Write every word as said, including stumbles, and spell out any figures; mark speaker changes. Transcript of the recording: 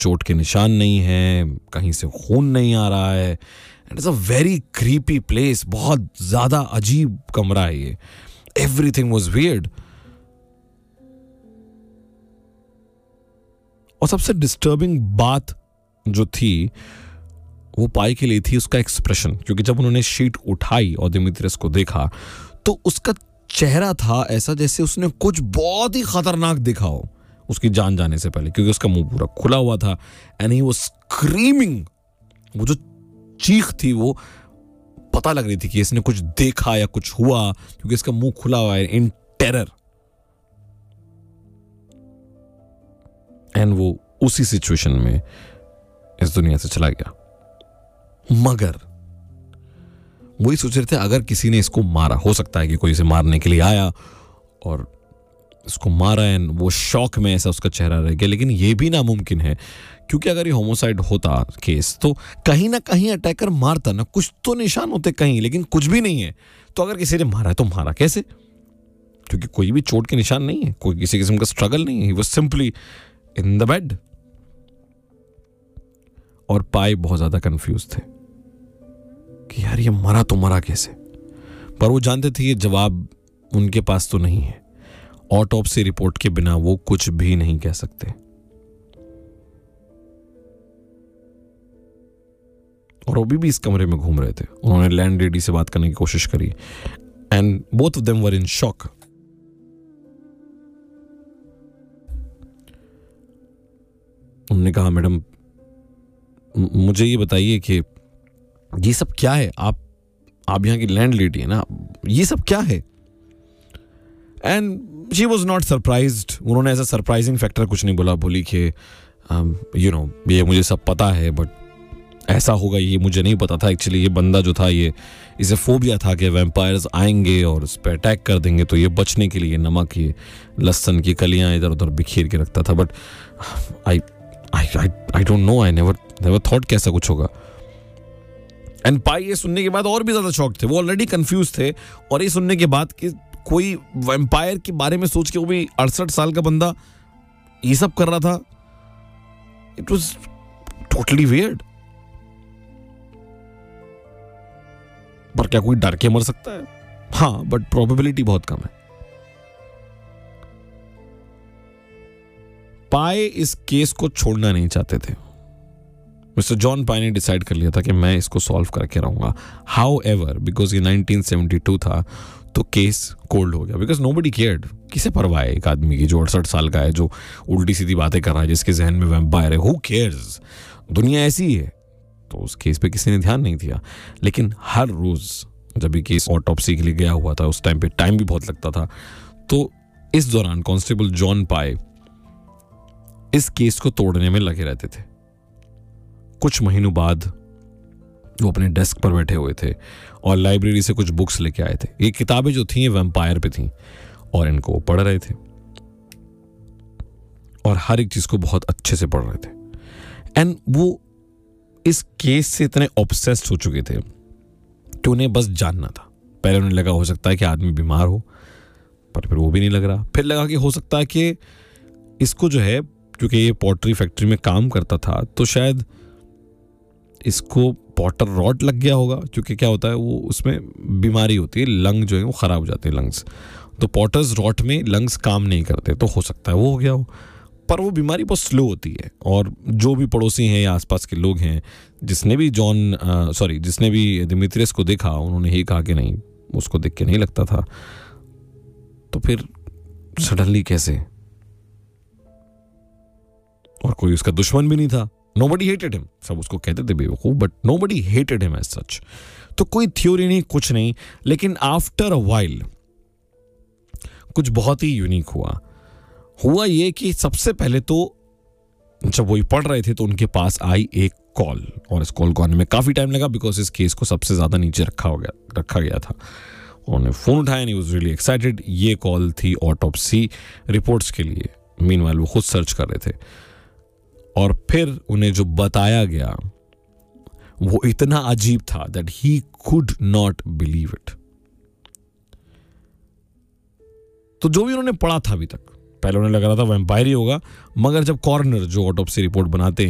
Speaker 1: चोट के निशान नहीं है, कहीं से खून नहीं आ रहा है. It is a very creepy place. बहुत ज़्यादा अजीब कमरा है ये. Everything was weird. और सबसे डिस्टर्बिंग बात जो थी वो पाई के लिए थी उसका एक्सप्रेशन. क्योंकि जब उन्होंने शीट उठाई और दिमित्रियस को देखा तो उसका चेहरा था ऐसा जैसे उसने कुछ बहुत ही खतरनाक देखा हो उसकी जान जाने से पहले. क्योंकि उसका मुंह पूरा खुला हुआ था एंड ही वाज स्क्रीमिंग. वो जो चीख थी वो पता लग रही थी कि इसने कुछ देखा या कुछ हुआ, क्योंकि इसका मुंह खुला हुआ है इन टेरर. एंड वो उसी सिचुएशन में इस दुनिया से चला गया. मगर वही सोच रहे थे अगर किसी ने इसको मारा, हो सकता है कि कोई इसे मारने के लिए आया और इसको मारा एंड वो शॉक में ऐसा उसका चेहरा रह गया. लेकिन ये भी नामुमकिन है क्योंकि अगर ये होमोसाइड होता केस तो कहीं ना कहीं अटैकर मारता ना. कुछ तो निशान होते कहीं, लेकिन कुछ भी नहीं है. तो अगर किसी ने मारा है तो मारा कैसे? क्योंकि कोई भी चोट के निशान नहीं है, कोई किसी किस्म का स्ट्रगल नहीं है. He was simply in the bed. और पाई बहुत ज्यादा कंफ्यूज थे कि यार ये मरा तो मरा कैसे. पर वो जानते थे ये जवाब उनके पास तो नहीं है. ऑटोप्सी रिपोर्ट के बिना वो कुछ भी नहीं कह सकते. और वो भी, भी इस कमरे में घूम रहे थे. उन्होंने लैंडलेडी से बात करने की कोशिश करी and both of them were in shock. उन्होंने कहा मैडम मुझे ये बताइए कि ये सब क्या है. आप आप यहाँ की लैंडलेडी है ना, ये सब क्या है? And she was not surprised. उन्होंने ऐसा सरप्राइजिंग फैक्टर कुछ नहीं बोला. बोली कि यू नो ये मुझे सब पता है बट ऐसा होगा ये मुझे नहीं पता था. एक्चुअली ये बंदा जो था ये इसे फोबिया था कि वैम्पायर्स आएंगे और उस पर अटैक कर देंगे, तो ये बचने के लिए नमक, ये लहसुन की कलियां इधर उधर बिखेर के रखता था. But I I I I don't know, I never never thought कि ऐसा कुछ होगा. एंड पाई ये सुनने के बाद और भी ज्यादा शॉक थे. वो ऑलरेडी कंफ्यूज थे और ये सुनने के बाद कि कोई वैम्पायर के बारे में सोच के वो भी अड़सठ साल का बंदा ये सब कर रहा था. It was totally weird. पर क्या कोई डर के मर सकता है? हाँ, बट प्रोबेबिलिटी बहुत कम है. पाई इस केस को छोड़ना नहीं चाहते थे. मिस्टर जॉन पाई ने डिसाइड कर लिया था कि मैं इसको सॉल्व करके रहूंगा. हाउ एवर बिकॉज ये नाइनटीन सेवेंटी टू था तो केस कोल्ड हो गया. Because nobody cared. किसे परवाह है एक आदमी की जो अड़सठ साल का है, जो उल्टी सीधी बातें कर रहा है, जिसके जहन में वैम्पायर है. Who cares? दुनिया ऐसी है. तो उस केस पे किसी ने ध्यान नहीं दिया. लेकिन हर रोज जब ये केस ऑटोप्सी के लिए गया हुआ था, उस टाइम पे टाइम भी बहुत लगता था. तो इस दौरान कांस्टेबल जॉन पाई इस केस को तोड़ने में लगे रहते थे. कुछ महीनों बाद वो अपने डेस्क पर बैठे हुए थे और लाइब्रेरी से कुछ बुक्स लेके आए थे. ये किताबें जो थी ये वैम्पायर पे थी और इनको वो पढ़ रहे थे और हर एक चीज को बहुत अच्छे से पढ़ रहे थे. एंड वो इस केस से इतने ऑब्सेस्ड हो चुके थे कि उन्हें बस जानना था. पहले उन्हें लगा हो सकता है कि आदमी बीमार हो, पर फिर वो भी नहीं लग रहा. फिर लगा कि हो सकता है कि इसको जो है, क्योंकि ये पॉटरी फैक्ट्री में काम करता था, तो शायद इसको पॉटर रॉट लग गया होगा. क्योंकि क्या होता है वो उसमें बीमारी होती है, लंग जो है वो खराब हो जाते हैं, लंग्स. तो पॉटर्स रॉट में लंग्स काम नहीं करते, तो हो सकता है वो हो गया हो. पर वो बीमारी बहुत स्लो होती है. और जो भी पड़ोसी हैं या आसपास के लोग हैं, जिसने भी जॉन सॉरी जिसने भी दिमित्रियस को देखा, उन्होंने ही कहा कि नहीं, उसको देख के नहीं लगता था. तो फिर सडनली कैसे? और कोई उसका दुश्मन भी नहीं था. Nobody hated him. सब उसको कहते थे बेवकूफ, but nobody hated him as such. तो कोई थ्योरी नहीं, कुछ नहीं. लेकिन आफ्टर अ वाइल कुछ बहुत ही यूनिक हुआ. हुआ ये कि सबसे पहले तो जब वो पढ़ रहे थे तो उनके पास आई एक कॉल. और इस कॉल को आने में काफी टाइम लगा बिकॉज इस केस को सबसे ज्यादा नीचे रखा हो गया रखा गया था. उन्होंने फोन उठाया and he was really excited. ये कॉल थी ऑटोप्सी रिपोर्ट्स के लिए. मीनवाइल वो खुद सर्च कर रहे थे और फिर उन्हें जो बताया गया वो इतना अजीब था that he could not believe it. तो जो भी उन्होंने पढ़ा था अभी तक, पहले उन्हें लग रहा था वैम्पायर ही होगा, मगर जब कॉरोनर जो ऑटोप्सी रिपोर्ट बनाते हैं